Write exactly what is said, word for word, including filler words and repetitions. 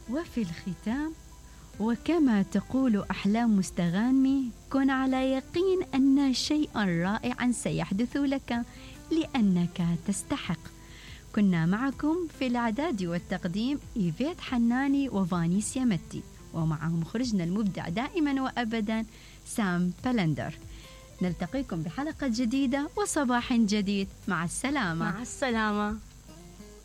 وفي الختام، وكما تقول أحلام مستغانمي، كن على يقين أن شيئا رائعا سيحدث لك لأنك تستحق. كنا معكم في الإعداد والتقديم إيفيت حناني وفانيسيا متي، ومعهم مخرجنا المبدع دائما وأبدا سام بلندر. نلتقيكم بحلقة جديدة وصباح جديد. مع السلامة. مع السلامة.